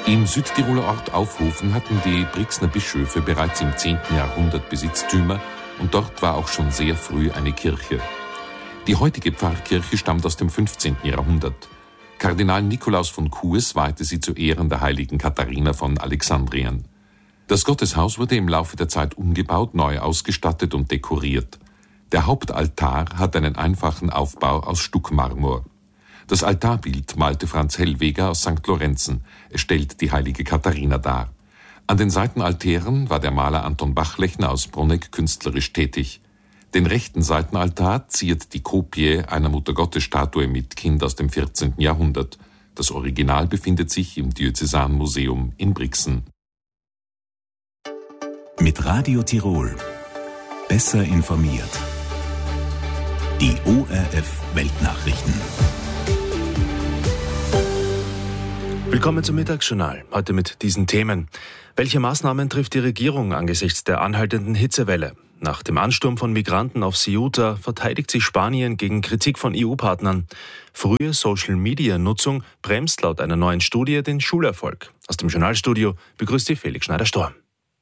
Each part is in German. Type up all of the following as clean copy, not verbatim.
Im Südtiroler Ort Aufhofen hatten die Brixner Bischöfe bereits im 10. Jahrhundert Besitztümer und dort war auch schon sehr früh eine Kirche. Die heutige Pfarrkirche stammt aus dem 15. Jahrhundert. Kardinal Nikolaus von Kues weihte sie zu Ehren der heiligen Katharina von Alexandrien. Das Gotteshaus wurde im Laufe der Zeit umgebaut, neu ausgestattet und dekoriert. Der Hauptaltar hat einen einfachen Aufbau aus Stuckmarmor. Das Altarbild malte Franz Hellweger aus St. Lorenzen. Es stellt die heilige Katharina dar. An den Seitenaltären war der Maler Anton Bachlechner aus Brunegg künstlerisch tätig. Den rechten Seitenaltar ziert die Kopie einer Muttergottesstatue mit Kind aus dem 14. Jahrhundert. Das Original befindet sich im Diözesanmuseum in Brixen. Mit Radio Tirol. Besser informiert. Die ORF Weltnachrichten. Willkommen zum Mittagsjournal. Heute mit diesen Themen. Welche Maßnahmen trifft die Regierung angesichts der anhaltenden Hitzewelle? Nach dem Ansturm von Migranten auf Ceuta verteidigt sich Spanien gegen Kritik von EU-Partnern. Frühe Social-Media-Nutzung bremst laut einer neuen Studie den Schulerfolg. Aus dem Journalstudio begrüßt Sie Felix Schneider-Storm.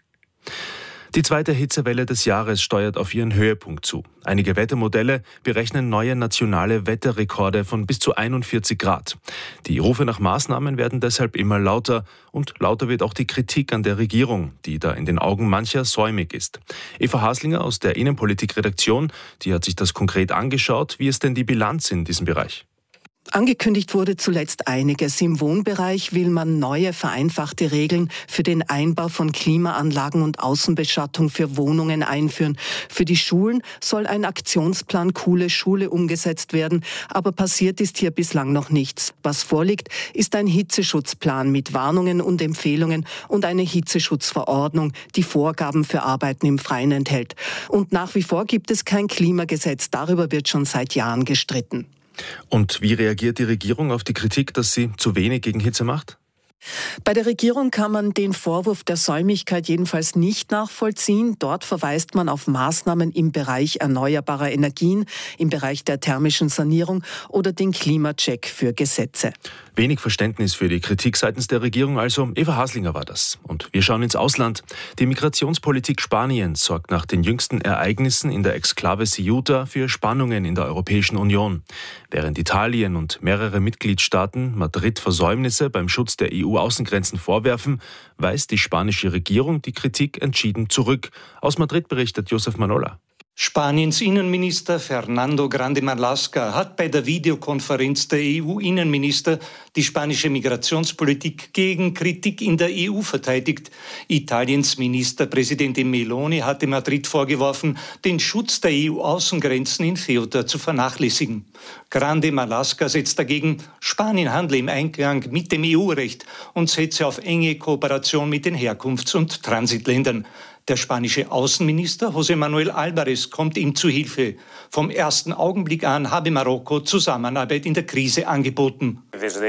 Die zweite Hitzewelle des Jahres steuert auf ihren Höhepunkt zu. Einige Wettermodelle berechnen neue nationale Wetterrekorde von bis zu 41 Grad. Die Rufe nach Maßnahmen werden deshalb immer lauter und lauter wird auch die Kritik an der Regierung, die da in den Augen mancher säumig ist. Eva Haslinger aus der Innenpolitik-Redaktion, die hat sich das konkret angeschaut. Wie ist denn die Bilanz in diesem Bereich? Angekündigt wurde zuletzt einiges. Im Wohnbereich will man neue, vereinfachte Regeln für den Einbau von Klimaanlagen und Außenbeschattung für Wohnungen einführen. Für die Schulen soll ein Aktionsplan Coole Schule umgesetzt werden, aber passiert ist hier bislang noch nichts. Was vorliegt, ist ein Hitzeschutzplan mit Warnungen und Empfehlungen und eine Hitzeschutzverordnung, die Vorgaben für Arbeiten im Freien enthält. Und nach wie vor gibt es kein Klimagesetz. Darüber wird schon seit Jahren gestritten. Und wie reagiert die Regierung auf die Kritik, dass sie zu wenig gegen Hitze macht? Bei der Regierung kann man den Vorwurf der Säumigkeit jedenfalls nicht nachvollziehen. Dort verweist man auf Maßnahmen im Bereich erneuerbarer Energien, im Bereich der thermischen Sanierung oder den Klimacheck für Gesetze. Wenig Verständnis für die Kritik seitens der Regierung also. Eva Haslinger war das. Und wir schauen ins Ausland. Die Migrationspolitik Spaniens sorgt nach den jüngsten Ereignissen in der Exklave Ceuta für Spannungen in der Europäischen Union. Während Italien und mehrere Mitgliedstaaten Madrid Versäumnisse beim Schutz der EU-Außengrenzen vorwerfen, weist die spanische Regierung die Kritik entschieden zurück. Aus Madrid berichtet Josef Manola. Spaniens Innenminister Fernando Grande Marlaska hat bei der Videokonferenz der EU-Innenminister die spanische Migrationspolitik gegen Kritik in der EU verteidigt. Italiens Ministerpräsidentin Meloni hatte Madrid vorgeworfen, den Schutz der EU-Außengrenzen in Ceuta zu vernachlässigen. Grande Marlaska setzt dagegen, Spanien handle im Einklang mit dem EU-Recht und setze auf enge Kooperation mit den Herkunfts- und Transitländern. Der spanische Außenminister José Manuel Álvarez kommt ihm zu Hilfe. Vom ersten Augenblick an habe Marokko Zusammenarbeit in der Krise angeboten.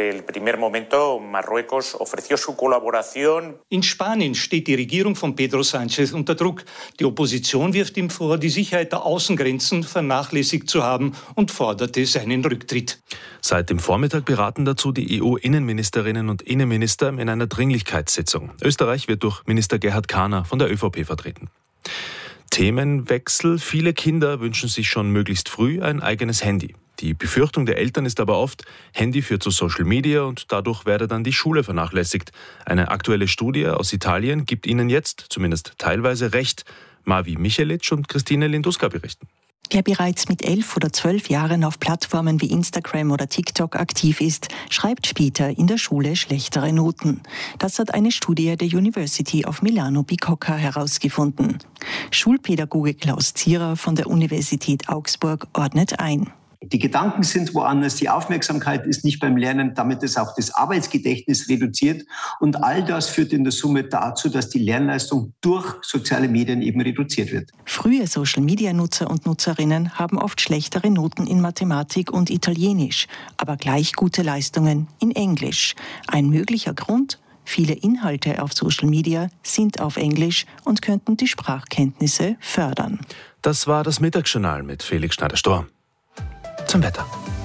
In Spanien steht die Regierung von Pedro Sánchez unter Druck. Die Opposition wirft ihm vor, die Sicherheit der Außengrenzen vernachlässigt zu haben und forderte seinen Rücktritt. Seit dem Vormittag beraten dazu die EU-Innenministerinnen und Innenminister in einer Dringlichkeitssitzung. Österreich wird durch Minister Gerhard Kahner von der ÖVP vertreten. Themenwechsel. Viele Kinder wünschen sich schon möglichst früh ein eigenes Handy. Die Befürchtung der Eltern ist aber oft, Handy führt zu Social Media und dadurch werde dann die Schule vernachlässigt. Eine aktuelle Studie aus Italien gibt ihnen jetzt zumindest teilweise recht. Mavi Michelic und Christine Linduska berichten. Wer bereits mit 11 oder 12 Jahren auf Plattformen wie Instagram oder TikTok aktiv ist, schreibt später in der Schule schlechtere Noten. Das hat eine Studie der University of Milano Bicocca herausgefunden. Schulpädagoge Klaus Zierer von der Universität Augsburg ordnet ein. Die Gedanken sind woanders, die Aufmerksamkeit ist nicht beim Lernen, damit ist auch das Arbeitsgedächtnis reduziert. Und all das führt in der Summe dazu, dass die Lernleistung durch soziale Medien eben reduziert wird. Frühe Social-Media-Nutzer und Nutzerinnen haben oft schlechtere Noten in Mathematik und Italienisch, aber gleich gute Leistungen in Englisch. Ein möglicher Grund? Viele Inhalte auf Social Media sind auf Englisch und könnten die Sprachkenntnisse fördern. Das war das Mittagsjournal mit Felix Schneider-Storm. Zum Wetter.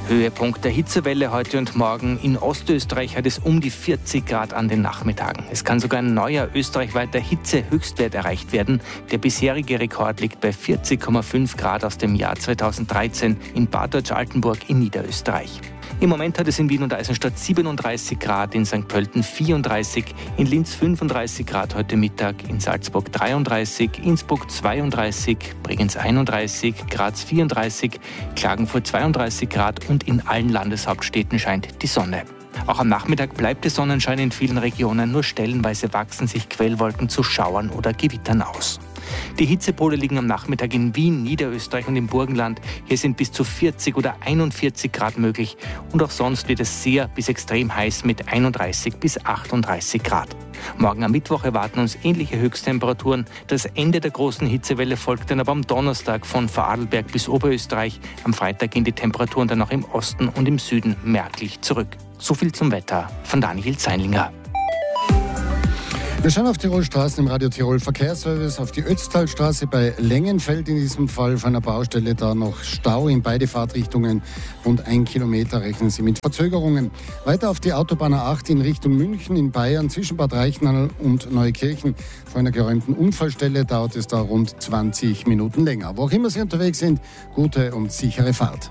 Höhepunkt der Hitzewelle heute und morgen. In Ostösterreich hat es um die 40 Grad an den Nachmittagen. Es kann sogar ein neuer österreichweiter Hitzehöchstwert erreicht werden. Der bisherige Rekord liegt bei 40,5 Grad aus dem Jahr 2013 in Bad Deutsch-Altenburg in Niederösterreich. Im Moment hat es in Wien und Eisenstadt 37 Grad, in St. Pölten 34, in Linz 35 Grad heute Mittag, in Salzburg 33, Innsbruck 32, Bregenz 31, Graz 34, Klagenfurt 32 Grad und in allen Landeshauptstädten scheint die Sonne. Auch am Nachmittag bleibt der Sonnenschein in vielen Regionen, nur stellenweise wachsen sich Quellwolken zu Schauern oder Gewittern aus. Die Hitzepole liegen am Nachmittag in Wien, Niederösterreich und im Burgenland. Hier sind bis zu 40 oder 41 Grad möglich und auch sonst wird es sehr bis extrem heiß mit 31 bis 38 Grad. Morgen am Mittwoch erwarten uns ähnliche Höchsttemperaturen. Das Ende der großen Hitzewelle folgt dann aber am Donnerstag von Vorarlberg bis Oberösterreich. Am Freitag gehen die Temperaturen dann auch im Osten und im Süden merklich zurück. So viel zum Wetter von Daniel Zeinlinger. Wir schauen auf Tirolstraßen im Radio Tirol Verkehrsservice, auf die Ötztalstraße bei Längenfeld in diesem Fall auf einer Baustelle, da noch Stau in beide Fahrtrichtungen, rund 1 Kilometer rechnen Sie mit Verzögerungen. Weiter auf die Autobahn A8 in Richtung München in Bayern zwischen Bad Reichenhall und Neukirchen. Vor einer geräumten Unfallstelle dauert es da rund 20 Minuten länger. Wo auch immer Sie unterwegs sind, gute und sichere Fahrt.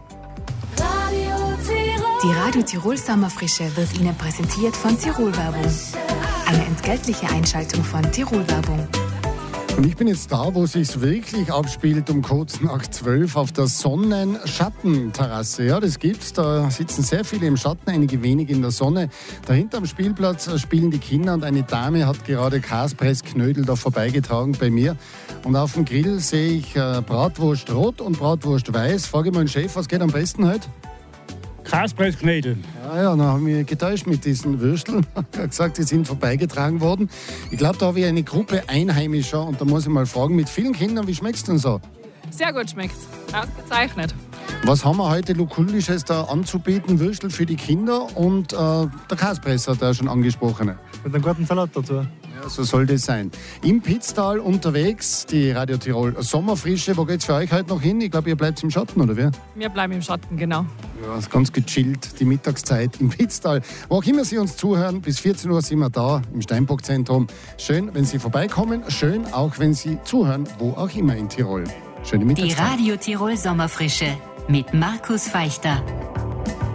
Die Radio Tirol Sommerfrische wird Ihnen präsentiert von Tirol Werbung. Eine entgeltliche Einschaltung von Tirol Werbung. Und ich bin jetzt da, wo es sich wirklich abspielt, um kurz nach 12 auf der Sonnenschattenterrasse. Ja, das gibt's. Da sitzen sehr viele im Schatten, einige wenige in der Sonne. Dahinter am Spielplatz spielen die Kinder und eine Dame hat gerade Kaspressknödel da vorbeigetragen bei mir. Und auf dem Grill sehe ich Bratwurst rot und Bratwurst weiß. Frage mal den Chef, was geht am besten heute? Kaspressknödel. Ja, dann haben wir getäuscht mit diesen Würsteln. Er hat gesagt, die sind vorbeigetragen worden. Ich glaube, da habe ich eine Gruppe Einheimischer und da muss ich mal fragen, mit vielen Kindern, wie schmeckt es denn so? Sehr gut schmeckt es. Ausgezeichnet. Was haben wir heute Lukullisches da anzubieten? Würstel für die Kinder und der Kaspresser, der schon angesprochene. Mit einem guten Salat dazu. Ja, so soll das sein. Im Pitztal unterwegs, die Radio Tirol Sommerfrische. Wo geht's für euch heute noch hin? Ich glaube, ihr bleibt im Schatten, oder wie? Wir bleiben im Schatten, genau. Ja, ist ganz gechillt, die Mittagszeit im Pitztal. Wo auch immer Sie uns zuhören, bis 14 Uhr sind wir da im Steinbock-Zentrum. Schön, wenn Sie vorbeikommen. Schön, auch wenn Sie zuhören, wo auch immer in Tirol. Schöne Mittagszeit. Die Radio Tirol Sommerfrische mit Markus Feichter.